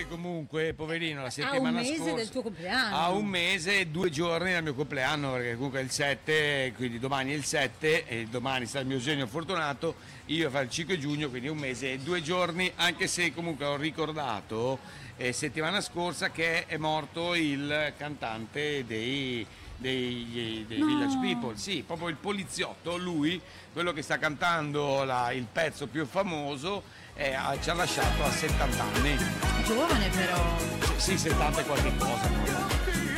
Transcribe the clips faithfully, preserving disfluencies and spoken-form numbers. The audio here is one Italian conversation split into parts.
che comunque, poverino, la A settimana un mese scorsa del tuo compleanno. a un mese e due giorni dal mio compleanno, perché comunque è il sette, quindi domani è il sette e domani sarà il mio genio fortunato, io farò il cinque giugno, quindi un mese e due giorni, anche se comunque ho ricordato eh, settimana scorsa che è morto il cantante dei dei, dei No. Village People, sì, proprio il poliziotto, lui, quello che sta cantando la, il pezzo più famoso, eh, ci ha lasciato a settanta anni. Giovane però. Sì, settanta e qualche cosa. No?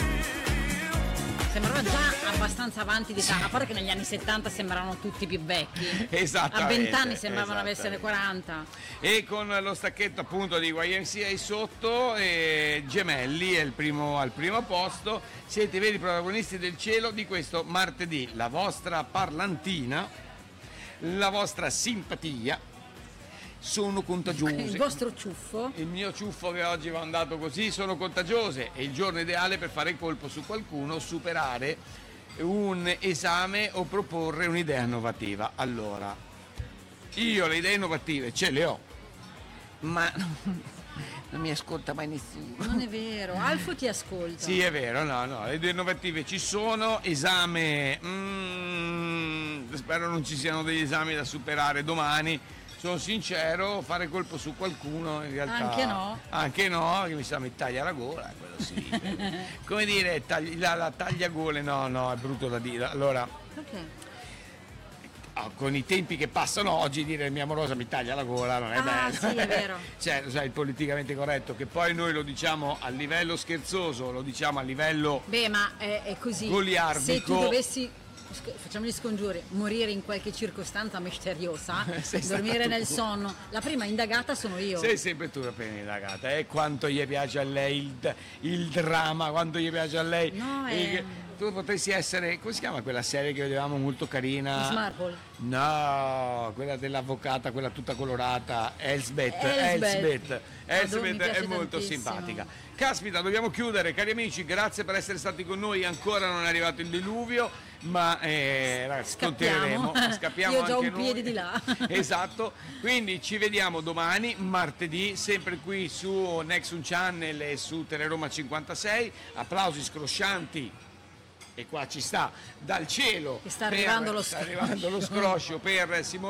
Sembrava già abbastanza avanti di età, a parte che negli anni settanta sembravano tutti più vecchi. Esattamente. A vent'anni sembravano avessene quaranta. E con lo stacchetto appunto di Y M C A sotto, eh, Gemelli è il primo, al primo posto. Siete i veri protagonisti del cielo di questo martedì. La vostra parlantina, la vostra simpatia sono contagiose. Il vostro ciuffo? Il mio ciuffo che oggi va andato così sono contagiose. È il giorno ideale per fare il colpo su qualcuno, superare un esame o proporre un'idea innovativa. Allora, io le idee innovative ce le ho, ma non mi ascolta mai nessuno. Non è vero, Alfo ti ascolta. Sì, è vero, no, no, le idee innovative ci sono, esame, mm, spero non ci siano degli esami da superare domani. Sono sincero, fare colpo su qualcuno in realtà anche no, anche no, che mi sa mi taglia la gola, quello sì. Come dire, tagli, la, la tagliagole, no, no, è brutto da dire. Allora, okay. ah, con i tempi che passano oggi, dire mia amorosa mi taglia la gola non è ah, bello. Sì, è vero. Cioè, lo sai, il politicamente corretto, che poi noi lo diciamo a livello scherzoso, lo diciamo a livello Beh, ma è, è così. goliardico. Se tu dovessi, facciamo gli scongiuri, morire in qualche circostanza misteriosa, dormire nel sonno, la prima indagata sono io. Sei sempre tu la prima indagata, e eh? Quanto gli piace a lei il, il dramma, quanto gli piace a lei. No, e, è... Tu potresti essere, come si chiama quella serie che vedevamo molto carina? Miss Marple. No, quella dell'avvocata, quella tutta colorata, Elsbeth. Elsbeth, Elsbeth, Elsbeth è molto tantissimo. simpatica. Caspita, dobbiamo chiudere, cari amici, grazie per essere stati con noi, ancora non è arrivato il diluvio, ma eh, ragazzi, scappiamo, scappiamo io ho già anche un piede noi. di là. Esatto, quindi ci vediamo domani, martedì, sempre qui su Nexum Channel e su Teleroma cinquantasei, applausi scroscianti. E qua ci sta dal cielo, che sta per, arrivando lo sta arrivando lo scroscio per Simone